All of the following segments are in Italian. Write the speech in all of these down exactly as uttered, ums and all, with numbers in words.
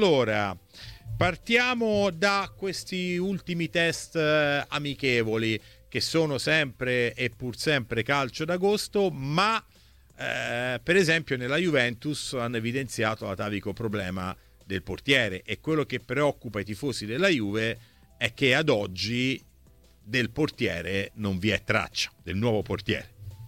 Allora, partiamo da questi ultimi test eh, amichevoli, che sono sempre e pur sempre calcio d'agosto, ma eh, per esempio nella Juventus hanno evidenziato l'atavico problema del portiere, e quello che preoccupa i tifosi della Juve è che ad oggi del portiere non vi è traccia, del nuovo portiere.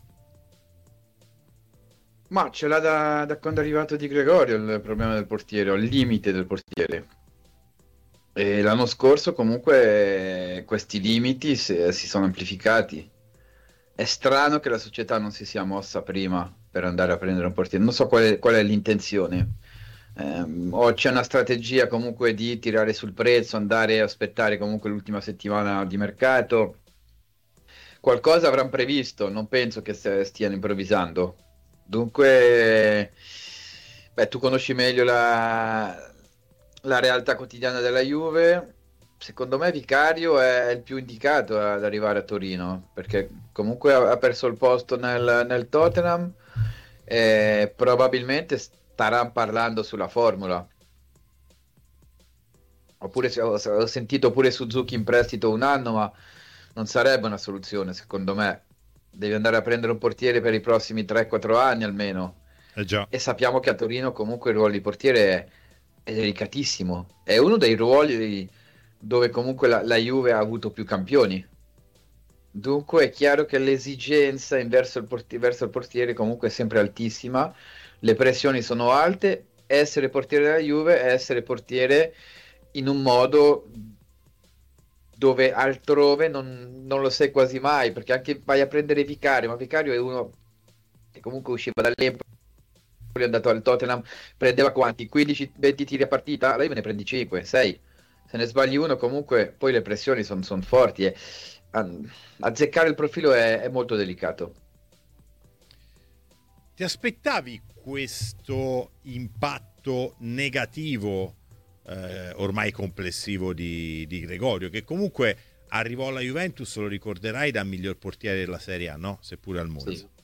Ma ce l'ha da, da quando è arrivato Di Gregorio il problema del portiere, o il limite del portiere. E l'anno scorso comunque questi limiti si, si sono amplificati. È strano che la società non si sia mossa prima per andare a prendere un portiere. Non so qual è, qual è l'intenzione. Ehm, o c'è una strategia comunque di tirare sul prezzo, andare a aspettare comunque l'ultima settimana di mercato. Qualcosa avranno previsto, non penso che se- stiano improvvisando. Dunque, beh, tu conosci meglio la, la realtà quotidiana della Juve. Secondo me Vicario è il più indicato ad arrivare a Torino, perché comunque ha, ha perso il posto nel, nel Tottenham e probabilmente staranno parlando sulla formula. Oppure se- ho, ho sentito pure Suzuki in prestito un anno, ma non sarebbe una soluzione, secondo me. Devi andare a prendere un portiere per i prossimi tre quattro anni almeno. Eh già. E sappiamo che a Torino comunque il ruolo di portiere è, è delicatissimo. È uno dei ruoli dove comunque la, la Juve ha avuto più campioni. Dunque è chiaro che l'esigenza in verso il, porti- verso il portiere comunque è sempre altissima, le pressioni sono alte, essere portiere della Juve è essere portiere in un modo dove altrove non, non lo sei quasi mai, perché anche vai a prendere Vicario, ma Vicario è uno che comunque usciva dall'Empoli, è andato al Tottenham, prendeva quanti? quindici venti tiri a partita? Lei me ne prendi cinque, sei. Se ne sbagli uno comunque poi le pressioni sono son forti e a- azzeccare il profilo è, è molto delicato. Ti aspettavi questo impatto negativo eh, ormai complessivo di, di Gregorio, che comunque arrivò alla Juventus, lo ricorderai, da miglior portiere della Serie A, no? Seppure al Monza. Sì.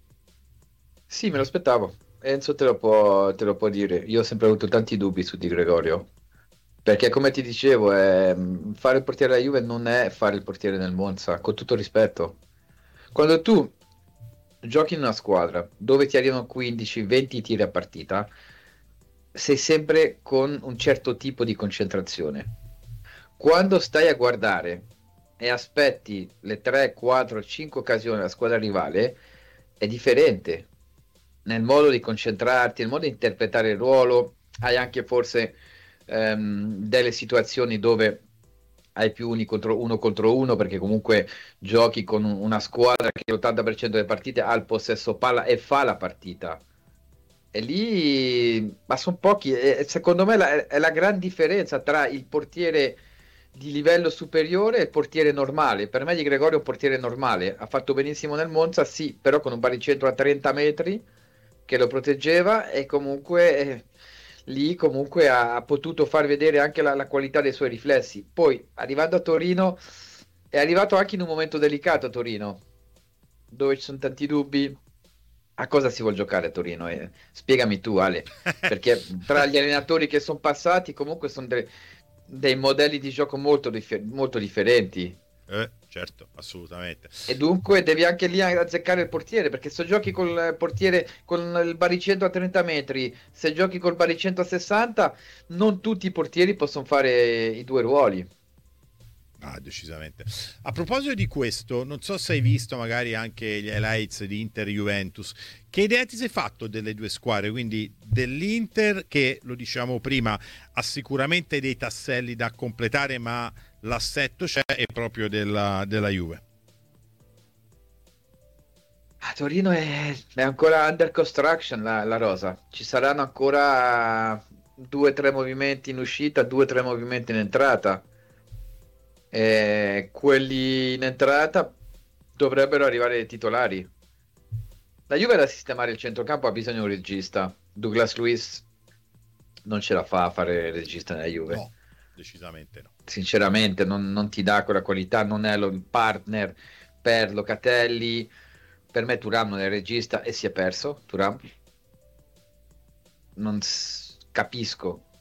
Sì, me lo aspettavo. Enzo te lo può, te lo può dire. Io ho sempre avuto tanti dubbi su Di Gregorio. Perché come ti dicevo, è- fare il portiere alla Juve non è fare il portiere nel Monza, con tutto rispetto. Quando tu giochi in una squadra dove ti arrivano quindici venti tiri a partita, sei sempre con un certo tipo di concentrazione. Quando stai a guardare e aspetti le tre, quattro, cinque occasioni della squadra rivale, è differente nel modo di concentrarti, nel modo di interpretare il ruolo. Hai anche forse ehm, delle situazioni dove hai più uni contro uno contro uno, perché comunque giochi con un- una squadra che l'ottanta per cento delle partite ha il possesso palla e fa la partita. E lì, ma sono pochi, e secondo me la- è la gran differenza tra il portiere di livello superiore e il portiere normale. Per me Di Gregorio è un portiere normale, ha fatto benissimo nel Monza, sì, però con un baricentro a trenta metri che lo proteggeva e comunque eh, lì comunque ha, ha potuto far vedere anche la, la qualità dei suoi riflessi. Poi, arrivando a Torino, è arrivato anche in un momento delicato a Torino, dove ci sono tanti dubbi. A cosa si vuol giocare a Torino? Eh, spiegami tu, Ale, perché tra gli allenatori che sono passati comunque sono de- dei modelli di gioco molto, differ- molto differenti. Eh, certo, assolutamente. E dunque devi anche lì azzeccare il portiere, perché se giochi col portiere con il baricentro a trenta metri, se giochi col baricentro a sessanta, non tutti i portieri possono fare i due ruoli. Ah, decisamente. A proposito di questo, non so se hai visto magari anche gli highlights di Inter Juventus. Che idea ti sei fatto delle due squadre? Quindi dell'Inter, che lo diciamo prima, ha sicuramente dei tasselli da completare, ma l'assetto c'è, e proprio della, della Juve. A Torino è, è ancora under construction la, la rosa. Ci saranno ancora due o tre movimenti in uscita, due o tre movimenti in entrata. E quelli in entrata dovrebbero arrivare ai titolari. La Juve da sistemare il centrocampo ha bisogno di un regista. Douglas Luiz non ce la fa a fare il regista nella Juve. No, decisamente no. Sinceramente, non, non ti dà quella qualità, non è lo, il partner per Locatelli. Per me Thuram non è il regista e si è perso. Thuram non s- capisco